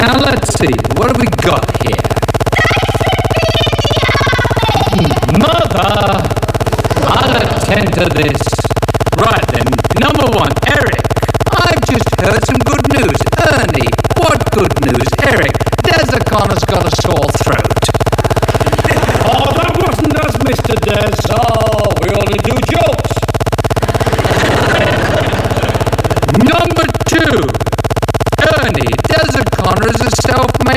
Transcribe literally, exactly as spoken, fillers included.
Now let's see, what have we got here? Mother! I'll attend to this. Right then, number one, Eric. I've just heard some good news. Ernie, what good news? Eric, Des O'Connor's got a sore throat.